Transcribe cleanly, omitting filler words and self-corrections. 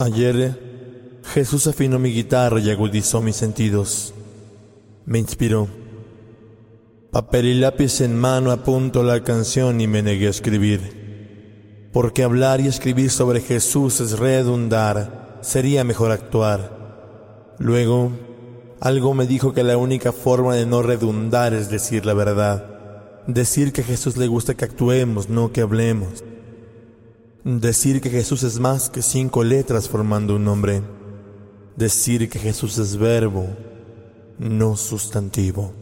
Ayer, Jesús afinó mi guitarra y agudizó mis sentidos. Me inspiró. Papel y lápiz en mano apunto la canción y me negué a escribir. Porque hablar y escribir sobre Jesús es redundar, sería mejor actuar. Luego, algo me dijo que la única forma de no redundar es decir la verdad. Decir que a Jesús le gusta que actuemos, no que hablemos. Decir que Jesús es más que 5 letras formando un nombre. Decir que Jesús es verbo, no sustantivo.